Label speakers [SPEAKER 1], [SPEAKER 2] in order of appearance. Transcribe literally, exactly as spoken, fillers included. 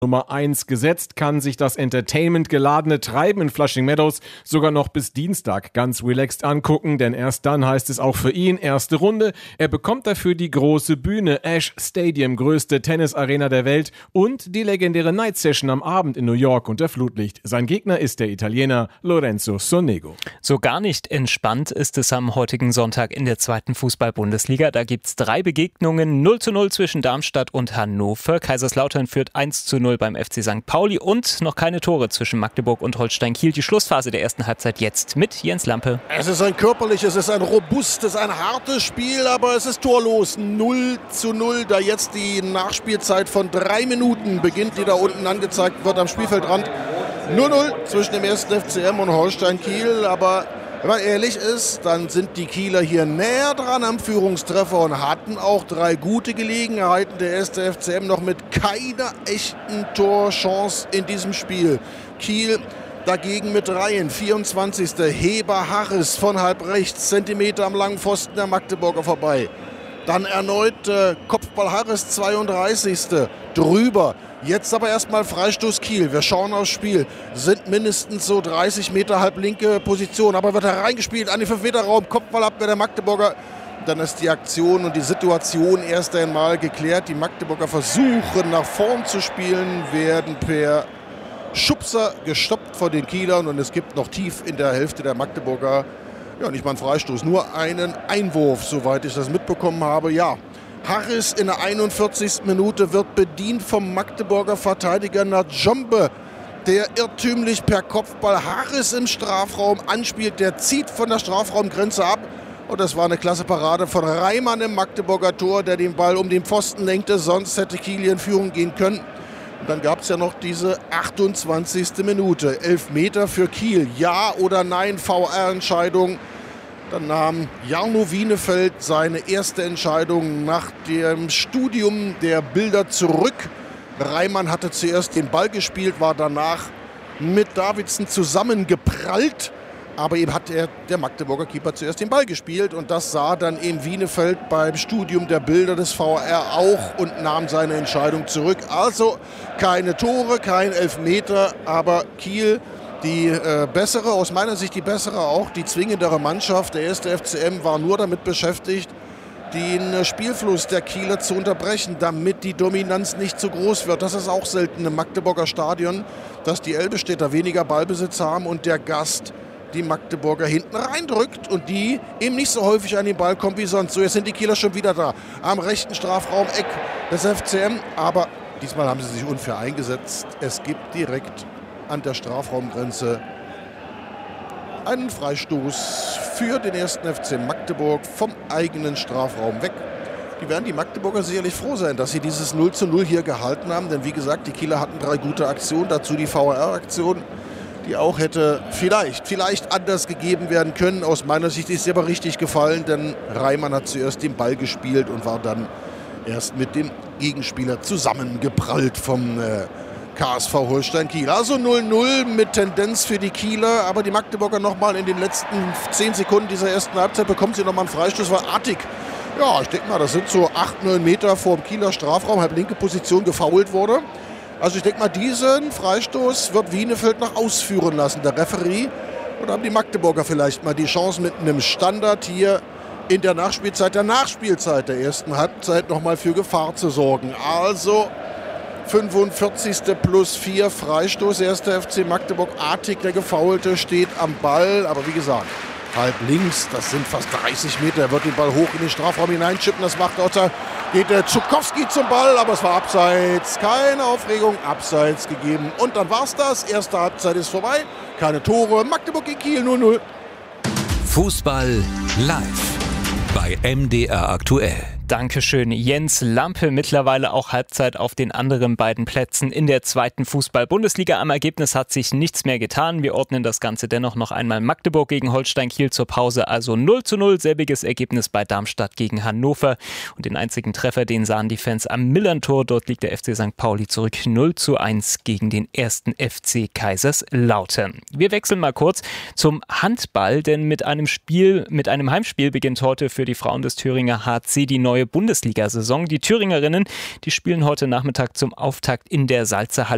[SPEAKER 1] Nummer eins gesetzt, kann sich das entertainment-geladene Treiben in Flushing Meadows sogar noch bis Dienstag ganz relaxed angucken, denn erst dann heißt es auch für ihn erste Runde. Er bekommt dafür die große Bühne, Ash Stadium, größte Tennisarena der Welt, und die legendäre Night Session am Abend in New York unter Flutlicht. Sein Gegner ist der Italiener Lorenzo Sonego.
[SPEAKER 2] So gar nicht entspannt ist es am heutigen Sonntag in der zweiten Fußball-Bundesliga. Da gibt es drei Begegnungen, null zu null zwischen Darmstadt und Hannover. Kaiserslautern führt eins zu null beim F C Sankt Pauli und noch keine Tore zwischen Magdeburg und Holstein Kiel. Die Schlussphase der ersten Halbzeit jetzt mit Jens Lampe.
[SPEAKER 3] Es ist ein körperliches, es ist ein robustes, ein hartes Spiel, aber es ist torlos. null zu null, da jetzt die Nachspielzeit von drei Minuten beginnt, die da unten angezeigt wird am Spielfeldrand. null null zwischen dem ersten F C M und Holstein Kiel, aber wenn man ehrlich ist, dann sind die Kieler hier näher dran am Führungstreffer und hatten auch drei gute Gelegenheiten. Der erste F C M noch mit keiner echten Torchance in diesem Spiel. Kiel dagegen mit Reihen. vierundzwanzigster Heber Harris von halb rechts, Zentimeter am langen Pfosten der Magdeburger vorbei. Dann erneut äh, Kopfball Harris, zweiunddreißigster drüber. Jetzt aber erstmal Freistoß Kiel. Wir schauen aufs Spiel. Sind mindestens so dreißig Meter halb linke Position. Aber wird hereingespielt an den fünf Meter Raum. Kopfballabwehr der Magdeburger. Dann ist die Aktion und die Situation erst einmal geklärt. Die Magdeburger versuchen nach vorn zu spielen, werden per Schubser gestoppt von den Kielern. Und es gibt noch tief in der Hälfte der Magdeburger, ja, nicht mal einen Freistoß, nur einen Einwurf, soweit ich das mitbekommen habe. Ja, Harris in der einundvierzigsten Minute wird bedient vom Magdeburger Verteidiger Najombe, der irrtümlich per Kopfball Harris im Strafraum anspielt. Der zieht von der Strafraumgrenze ab. Und das war eine klasse Parade von Reimann im Magdeburger Tor, der den Ball um den Pfosten lenkte. Sonst hätte Kiel hier in Führung gehen können. Und dann gab es ja noch diese achtundzwanzigste Minute. Elfmeter für Kiel. Ja oder nein, V R-Entscheidung. Dann nahm Jarno Wienefeld seine erste Entscheidung nach dem Studium der Bilder zurück. Reimann hatte zuerst den Ball gespielt, war danach mit Davidsen zusammengeprallt. Aber eben hat er, der Magdeburger Keeper, zuerst den Ball gespielt. Und das sah dann eben Wienefeld beim Studium der Bilder des V R auch und nahm seine Entscheidung zurück. Also keine Tore, kein Elfmeter, aber Kiel die äh, bessere, aus meiner Sicht die bessere, auch die zwingendere Mannschaft. Der erste F C M war nur damit beschäftigt, den äh, Spielfluss der Kieler zu unterbrechen, damit die Dominanz nicht zu groß wird. Das ist auch selten im Magdeburger Stadion, dass die Elbestädter weniger Ballbesitz haben und der Gast die Magdeburger hinten reindrückt und die eben nicht so häufig an den Ball kommen wie sonst. So, jetzt sind die Kieler schon wieder da, am rechten Strafraum-Eck des F C M. Aber diesmal haben sie sich unfair eingesetzt. Es gibt direkt an der Strafraumgrenze einen Freistoß für den ersten F C Magdeburg vom eigenen Strafraum weg. Die werden die Magdeburger sicherlich froh sein, dass sie dieses null zu null hier gehalten haben. Denn wie gesagt, die Kieler hatten drei gute Aktionen, dazu die V R-Aktion, die auch hätte vielleicht, vielleicht anders gegeben werden können. Aus meiner Sicht ist sie aber richtig gefallen, denn Reimann hat zuerst den Ball gespielt und war dann erst mit dem Gegenspieler zusammengeprallt vom äh, K S V Holstein Kiel. Also null null mit Tendenz für die Kieler, aber die Magdeburger nochmal in den letzten zehn Sekunden dieser ersten Halbzeit bekommen sie nochmal einen Freistoß, weil Artig, ja, ich denke mal, das sind so acht, neun Meter vor dem Kieler Strafraum, halb linke Position gefoult wurde. Also ich denke mal, diesen Freistoß wird Wienefeld noch ausführen lassen, der Referee. Und haben die Magdeburger vielleicht mal die Chance mit einem Standard hier in der Nachspielzeit, der Nachspielzeit der ersten Halbzeit nochmal für Gefahr zu sorgen. Also fünfundvierzigster plus vier Freistoß, erster F C Magdeburg. Artig, der Gefaulte, steht am Ball. Aber wie gesagt, halb links, das sind fast dreißig Meter. Er wird den Ball hoch in den Strafraum hineinschippen. Das macht auch der, geht der Zukowski zum Ball, aber es war abseits. Keine Aufregung, abseits gegeben. Und dann war's das. Erste Halbzeit ist vorbei. Keine Tore. Magdeburg gegen Kiel null null.
[SPEAKER 4] Fußball live bei M D R aktuell.
[SPEAKER 2] Dankeschön, Jens Lampe. Mittlerweile auch Halbzeit auf den anderen beiden Plätzen in der zweiten Fußball-Bundesliga. Am Ergebnis hat sich nichts mehr getan. Wir ordnen das Ganze dennoch noch einmal. Magdeburg gegen Holstein Kiel zur Pause, also null zu null. Selbiges Ergebnis bei Darmstadt gegen Hannover. Und den einzigen Treffer, den sahen die Fans am Millerntor. Dort liegt der F C Sankt Pauli zurück null zu eins gegen den ersten F C Kaiserslautern. Wir wechseln mal kurz zum Handball, denn mit einem Spiel, mit einem Heimspiel beginnt heute für die Frauen des Thüringer H C die neue Bundesliga-Saison. Die Thüringerinnen, die spielen heute Nachmittag zum Auftakt in der Salzerhalle